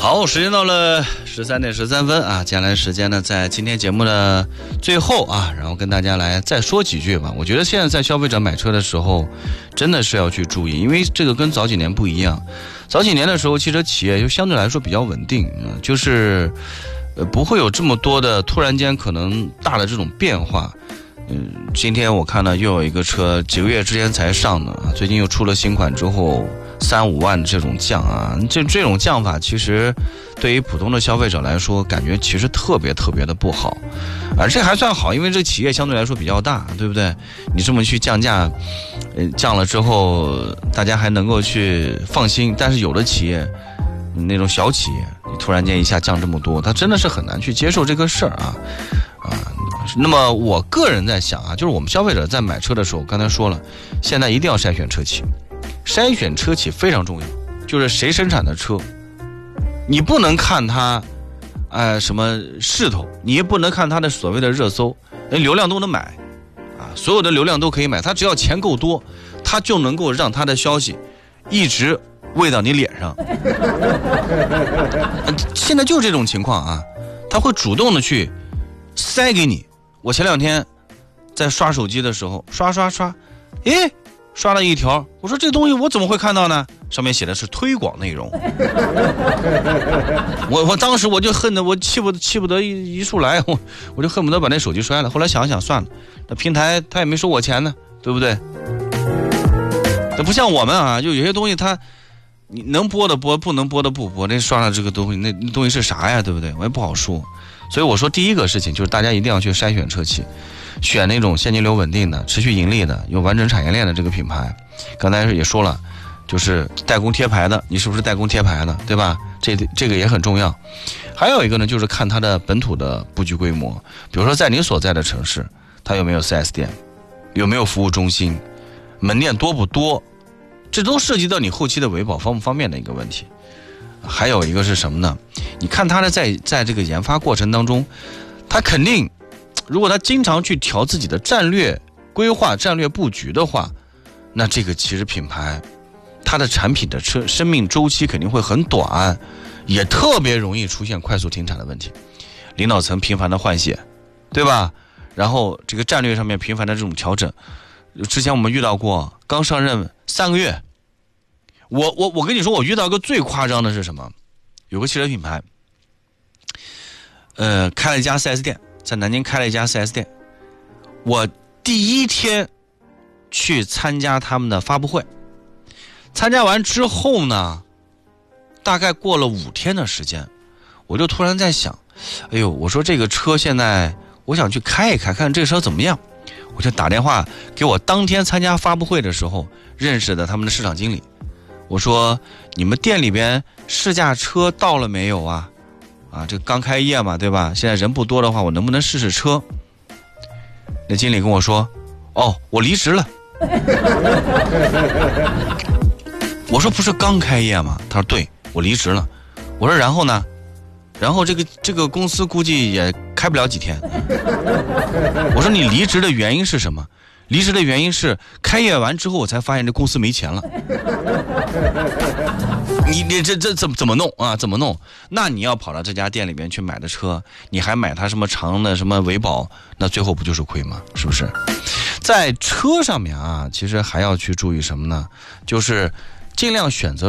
好，时间到了13点13分啊，接下来时间呢，在今天节目的最后啊，然后跟大家来再说几句吧。我觉得现在在消费者买车的时候，真的是要去注意，因为这个跟早几年不一样。早几年的时候，汽车企业就相对来说比较稳定，就是不会有这么多的突然间可能大的这种变化。今天我看到又有一个车几个月之前才上的，最近又出了新款之后3-5万的这种降啊，这种降法其实对于普通的消费者来说，感觉其实特别的不好。这还算好，因为这企业相对来说比较大，对不对？你这么去降价，降了之后大家还能够去放心。但是有的企业，那种小企业，你突然间一下降这么多，他真的是很难去接受这个事儿啊。那么我个人在想啊，就是我们消费者在买车的时候，刚才说了，现在一定要筛选车企，筛选车企非常重要，就是谁生产的车，你不能看它，什么势头，你也不能看它的所谓的热搜，流量都能买，啊，所有的流量都可以买，它只要钱够多，它就能够让它的消息一直喂到你脸上。现在就这种情况啊，它会主动的去塞给你。我前2天在刷手机的时候，刷，刷了一条，我说这东西我怎么会看到呢？上面写的是推广内容。我当时我就恨得我气不得一处来，我就恨不得把那手机摔了。后来想想算了，那平台他也没收我钱呢，对不对？这不像我们啊，就有些东西你能播的播，不能播的不播。那刷了这个东西，那东西是啥呀？对不对？我也不好说。所以我说第一个事情就是大家一定要去筛选车企，选那种现金流稳定的、持续盈利的、有完整产业链的这个品牌。刚才也说了，就是代工贴牌的，你是不是代工贴牌的，对吧？这个也很重要。还有一个呢，就是看它的本土的布局规模，比如说在你所在的城市，它有没有 4S 店，有没有服务中心，门店多不多，这都涉及到你后期的维保方不方便的一个问题。还有一个是什么呢？你看他的在这个研发过程当中，他肯定，如果他经常去调自己的战略规划、战略布局的话，那这个其实品牌，它的产品的生命周期肯定会很短，也特别容易出现快速停产的问题。领导层频繁的换血，对吧？然后这个战略上面频繁的这种调整，之前我们遇到过，刚上任3个月。我跟你说，我遇到一个最夸张的是什么？有个汽车品牌，开了一家 4S 店，在南京开了一家 4S 店。我第一天去参加他们的发布会，参加完之后呢，大概过了5天的时间，我就突然在想，哎呦，我说这个车现在我想去开一开，看这个车怎么样。我就打电话给我当天参加发布会的时候认识的他们的市场经理。我说你们店里边试驾车到了没有啊？这刚开业嘛，对吧？现在人不多的话，我能不能试试车？那经理跟我说，我离职了。我说不是刚开业吗？他说对，我离职了。我说然后呢？然后这个公司估计也开不了几天。我说你离职的原因是什么？离职的原因是开业完之后我才发现这公司没钱了。你这怎么弄啊？怎么弄？那你要跑到这家店里面去买的车，你还买它什么长的什么维保，那最后不就是亏吗？是不是？在车上面啊，其实还要去注意什么呢？就是尽量选择